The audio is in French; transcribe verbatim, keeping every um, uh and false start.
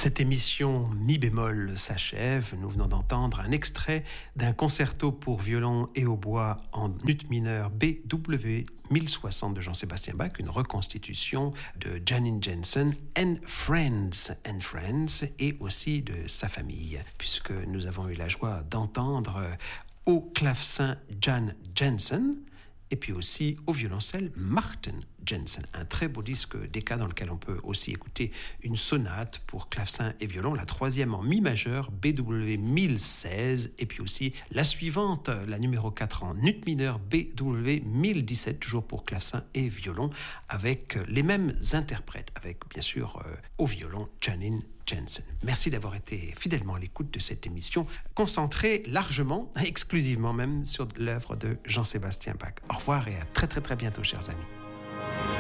Cette émission Mi bémol s'achève. Nous venons d'entendre un extrait d'un concerto pour violon et hautbois en ut mineur B W mille soixante de Jean-Sébastien Bach, une reconstitution de Janine Jensen and Friends, and Friends et aussi de sa famille, puisque nous avons eu la joie d'entendre au clavecin Jan Jensen et puis aussi au violoncelle Martin Jensen. Un très beau disque D K dans lequel on peut aussi écouter une sonate pour clavecin et violon, la troisième en mi majeur B W mille seize, et puis aussi la suivante, la numéro quatre en ut mineur B W mille dix-sept, toujours pour clavecin et violon, avec les mêmes interprètes, avec bien sûr euh, au violon Janine Jensen. Merci d'avoir été fidèlement à l'écoute de cette émission, concentrée largement, exclusivement même, sur l'œuvre de Jean-Sébastien Bach. Au revoir et à très très très bientôt, chers amis.